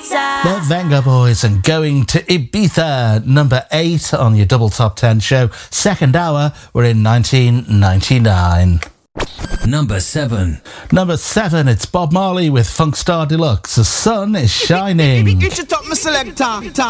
The Venga Boys and Going to Ibiza, number 8 on your double top 10 show. Second hour, we're in 1999. Number 7. Number 7, it's Bob Marley with Funk Star Deluxe. The sun is shining. Get your top, my selector.